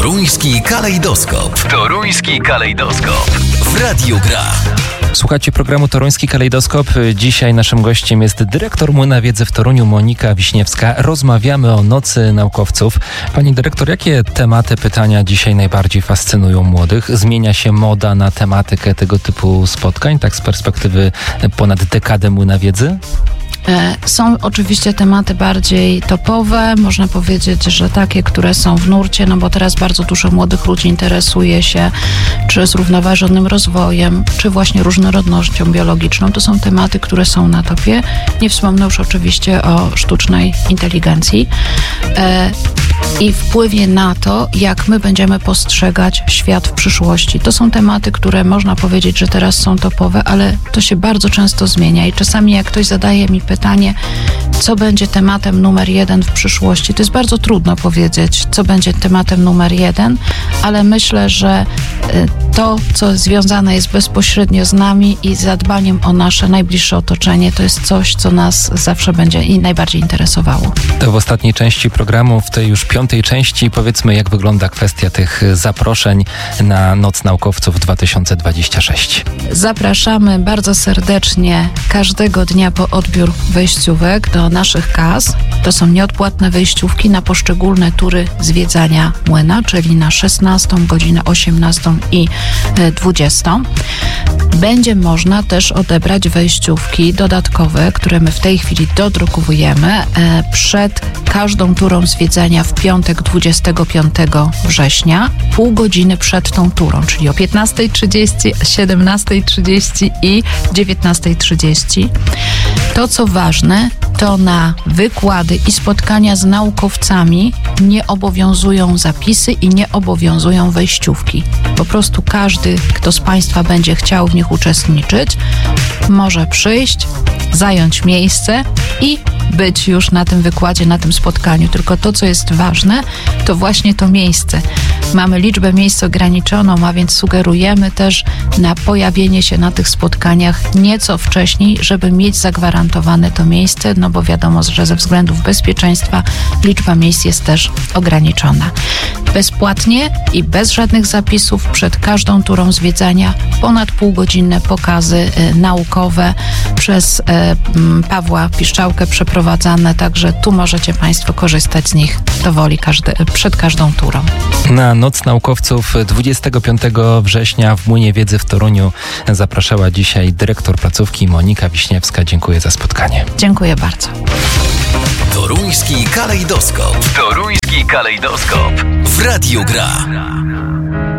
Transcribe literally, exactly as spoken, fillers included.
Toruński kalejdoskop. Toruński kalejdoskop. W Radiu Gra. Słuchajcie programu Toruński Kalejdoskop. Dzisiaj naszym gościem jest dyrektor Młyna Wiedzy w Toruniu Monika Wiśniewska. Rozmawiamy o Nocy Naukowców. Pani dyrektor, jakie tematy, pytania dzisiaj najbardziej fascynują młodych? Zmienia się moda na tematykę tego typu spotkań, tak z perspektywy ponad dekady Młyna Wiedzy? Są oczywiście tematy bardziej topowe, można powiedzieć, że takie, które są w nurcie, no bo teraz bardzo dużo młodych ludzi interesuje się czy zrównoważonym rozwojem, czy właśnie różnorodnością biologiczną. To są tematy, które są na topie. Nie wspomnę już oczywiście o sztucznej inteligencji e, i wpływie na to, jak my będziemy postrzegać świat w przyszłości. To są tematy, które można powiedzieć, że teraz są topowe, ale to się bardzo często zmienia i czasami jak ktoś zadaje mi pytanie, Pytanie, co będzie tematem numer jeden w przyszłości. To jest bardzo trudno powiedzieć, co będzie tematem numer jeden, ale myślę, że to, co związane jest bezpośrednio z nami i zadbaniem o nasze najbliższe otoczenie, to jest coś, co nas zawsze będzie i najbardziej interesowało. To w ostatniej części programu, w tej już piątej części, powiedzmy, jak wygląda kwestia tych zaproszeń na Noc Naukowców dwa tysiące dwudziesty szósty. Zapraszamy bardzo serdecznie każdego dnia po odbiór wejściówek do naszych kas. To są nieodpłatne wejściówki na poszczególne tury zwiedzania młyna, czyli na szesnastą, godzinę osiemnastą i dwudziestą. Będzie można też odebrać wejściówki dodatkowe, które my w tej chwili dodrukowujemy przed każdą turą zwiedzania w piątek dwudziestego piątego września, pół godziny przed tą turą, czyli o piętnasta trzydzieści, siedemnasta trzydzieści i dziewiętnasta trzydzieści. To, co ważne, to na wykłady i spotkania z naukowcami nie obowiązują zapisy i nie obowiązują wejściówki. Po prostu każdy, kto z Państwa będzie chciał w nich uczestniczyć, może przyjść, zająć miejsce i być już na tym wykładzie, na tym spotkaniu. Tylko to, co jest ważne, to właśnie to miejsce. Mamy liczbę miejsc ograniczoną, a więc sugerujemy też na pojawienie się na tych spotkaniach nieco wcześniej, żeby mieć zagwarantowane to miejsce, no bo wiadomo, że ze względów bezpieczeństwa liczba miejsc jest też ograniczona. Bezpłatnie i bez żadnych zapisów przed każdą turą zwiedzania ponad półgodzinne pokazy y, naukowe przez y, Pawła Piszczałkę przeprowadzane, także tu możecie Państwo korzystać z nich dowoli każdy, przed każdą turą. Na Noc Naukowców dwudziestego piątego września w Młynie Wiedzy w Toruniu zapraszała dzisiaj dyrektor placówki Monika Wiśniewska. Dziękuję za spotkanie. Dziękuję bardzo. Toruński kalejdoskop. Toruński kalejdoskop. W Radiu Gra.